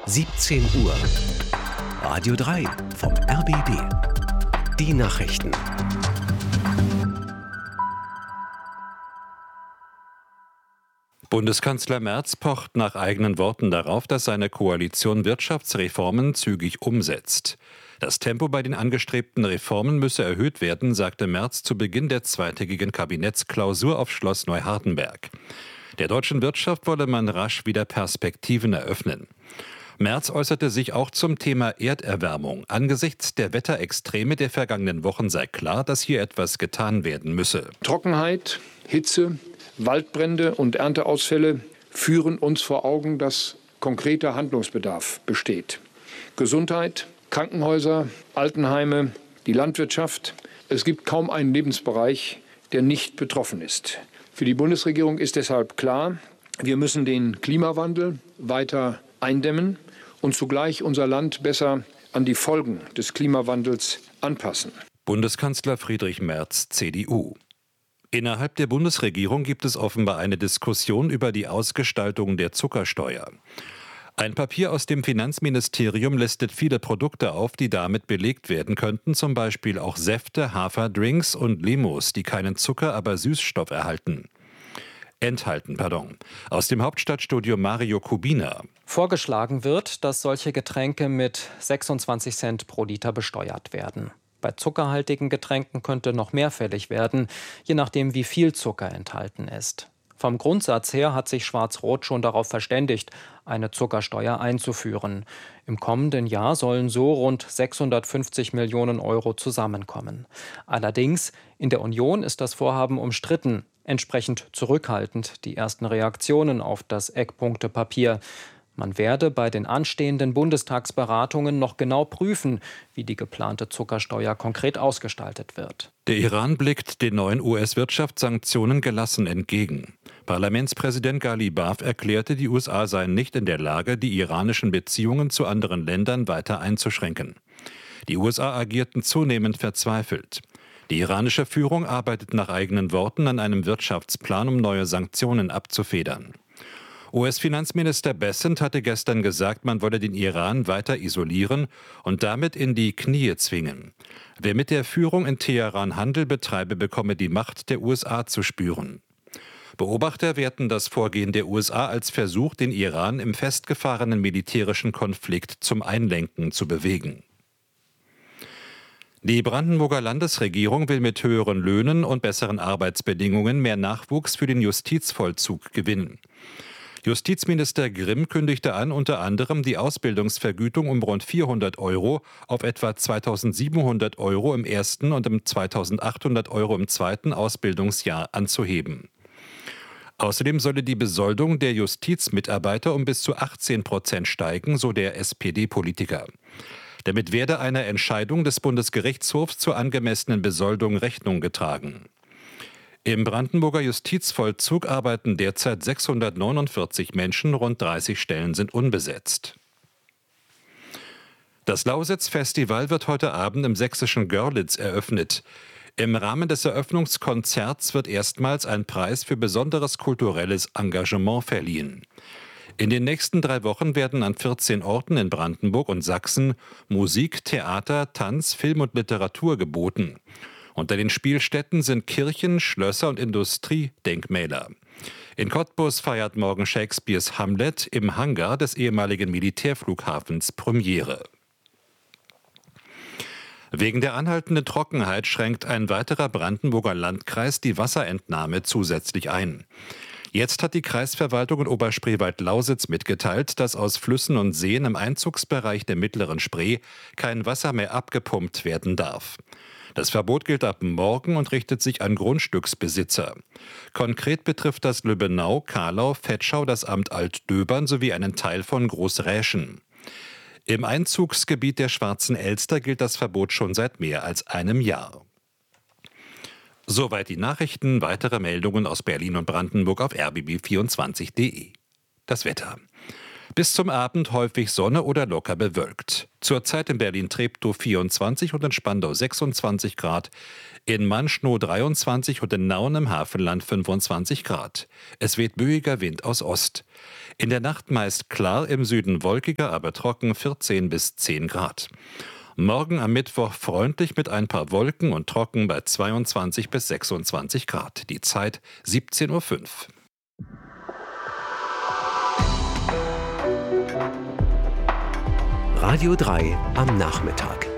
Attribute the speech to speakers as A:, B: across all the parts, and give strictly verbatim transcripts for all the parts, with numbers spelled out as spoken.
A: siebzehn Uhr. Radio drei vom R B B. Die Nachrichten.
B: Bundeskanzler Merz pocht nach eigenen Worten darauf, dass seine Koalition Wirtschaftsreformen zügig umsetzt. Das Tempo bei den angestrebten Reformen müsse erhöht werden, sagte Merz zu Beginn der zweitägigen Kabinettsklausur auf Schloss Neuhardenberg. Der deutschen Wirtschaft wolle man rasch wieder Perspektiven eröffnen. Merz äußerte sich auch zum Thema Erderwärmung. Angesichts der Wetterextreme der vergangenen Wochen sei klar, dass hier etwas getan werden müsse.
C: Trockenheit, Hitze, Waldbrände und Ernteausfälle führen uns vor Augen, dass konkreter Handlungsbedarf besteht. Gesundheit, Krankenhäuser, Altenheime, die Landwirtschaft. Es gibt kaum einen Lebensbereich, der nicht betroffen ist. Für die Bundesregierung ist deshalb klar, wir müssen den Klimawandel weiter eindämmen und zugleich unser Land besser an die Folgen des Klimawandels anpassen.
B: Bundeskanzler Friedrich Merz, C D U. Innerhalb der Bundesregierung gibt es offenbar eine Diskussion über die Ausgestaltung der Zuckersteuer. Ein Papier aus dem Finanzministerium listet viele Produkte auf, die damit belegt werden könnten, zum Beispiel auch Säfte, Haferdrinks und Limos, die keinen Zucker, aber Süßstoff erhalten. Enthalten, pardon. Aus dem Hauptstadtstudio Mario Kubina.
D: Vorgeschlagen wird, dass solche Getränke mit sechsundzwanzig Cent pro Liter besteuert werden. Bei zuckerhaltigen Getränken könnte noch mehr fällig werden, je nachdem, wie viel Zucker enthalten ist. Vom Grundsatz her hat sich Schwarz-Rot schon darauf verständigt, eine Zuckersteuer einzuführen. Im kommenden Jahr sollen so rund sechshundertfünfzig Millionen Euro zusammenkommen. Allerdings, in der Union ist das Vorhaben umstritten. Entsprechend zurückhaltend die ersten Reaktionen auf das Eckpunktepapier. Man werde bei den anstehenden Bundestagsberatungen noch genau prüfen, wie die geplante Zuckersteuer konkret ausgestaltet wird.
B: Der Iran blickt den neuen U S-Wirtschaftssanktionen gelassen entgegen. Parlamentspräsident Ghalibaf erklärte, die U S A seien nicht in der Lage, die iranischen Beziehungen zu anderen Ländern weiter einzuschränken. Die U S A agierten zunehmend verzweifelt. Die iranische Führung arbeitet nach eigenen Worten an einem Wirtschaftsplan, um neue Sanktionen abzufedern. U S-Finanzminister Bessent hatte gestern gesagt, man wolle den Iran weiter isolieren und damit in die Knie zwingen. Wer mit der Führung in Teheran Handel betreibe, bekomme die Macht der U S A zu spüren. Beobachter werten das Vorgehen der U S A als Versuch, den Iran im festgefahrenen militärischen Konflikt zum Einlenken zu bewegen. Die Brandenburger Landesregierung will mit höheren Löhnen und besseren Arbeitsbedingungen mehr Nachwuchs für den Justizvollzug gewinnen. Justizminister Grimm kündigte an, unter anderem die Ausbildungsvergütung um rund vierhundert Euro auf etwa zweitausendsiebenhundert Euro im ersten und um zweitausendachthundert Euro im zweiten Ausbildungsjahr anzuheben. Außerdem solle die Besoldung der Justizmitarbeiter um bis zu achtzehn Prozent steigen, so der S P D-Politiker. Damit werde einer Entscheidung des Bundesgerichtshofs zur angemessenen Besoldung Rechnung getragen. Im Brandenburger Justizvollzug arbeiten derzeit sechshundertneunundvierzig Menschen, rund dreißig Stellen sind unbesetzt. Das Lausitz-Festival wird heute Abend im sächsischen Görlitz eröffnet. Im Rahmen des Eröffnungskonzerts wird erstmals ein Preis für besonderes kulturelles Engagement verliehen. In den nächsten drei Wochen werden an vierzehn Orten in Brandenburg und Sachsen Musik, Theater, Tanz, Film und Literatur geboten. Unter den Spielstätten sind Kirchen, Schlösser und Industriedenkmäler. In Cottbus feiert morgen Shakespeares Hamlet im Hangar des ehemaligen Militärflughafens Premiere. Wegen der anhaltenden Trockenheit schränkt ein weiterer Brandenburger Landkreis die Wasserentnahme zusätzlich ein. Jetzt hat die Kreisverwaltung in Oberspreewald-Lausitz mitgeteilt, dass aus Flüssen und Seen im Einzugsbereich der mittleren Spree kein Wasser mehr abgepumpt werden darf. Das Verbot gilt ab morgen und richtet sich an Grundstücksbesitzer. Konkret betrifft das Lübbenau, Kahlau, Vetschau, das Amt Altdöbern sowie einen Teil von Großräschen. Im Einzugsgebiet der Schwarzen Elster gilt das Verbot schon seit mehr als einem Jahr. Soweit die Nachrichten. Weitere Meldungen aus Berlin und Brandenburg auf r b b vierundzwanzig punkt d e. Das Wetter. Bis zum Abend häufig Sonne oder locker bewölkt. Zurzeit in Berlin-Treptow vierundzwanzig und in Spandau sechsundzwanzig Grad, in Manschnow dreiundzwanzig und in Nauen im Hafenland fünfundzwanzig Grad. Es weht böiger Wind aus Ost. In der Nacht meist klar, im Süden wolkiger, aber trocken vierzehn bis zehn Grad. Morgen am Mittwoch freundlich mit ein paar Wolken und trocken bei zweiundzwanzig bis sechsundzwanzig Grad. Die Zeit siebzehn Uhr fünf.
A: Radio drei am Nachmittag.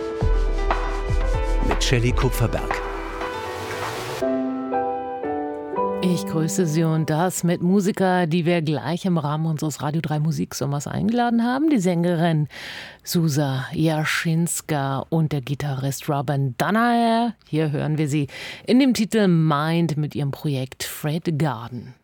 A: Mit Shelley Kupferberg.
E: Ich grüße Sie und das mit Musiker, die wir gleich im Rahmen unseres Radio drei Musiksommers eingeladen haben. Die Sängerin Zsuzsa Jaschinska und der Gitarrist Robin Danaher. Hier hören wir sie in dem Titel Mind mit ihrem Projekt Fred Garden.